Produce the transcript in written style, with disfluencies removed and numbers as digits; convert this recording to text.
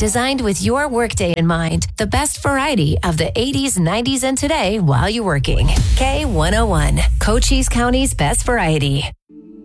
Designed with your workday in mind, the best variety of the 80s, 90s, and today while you're working. K101, Cochise County's best variety.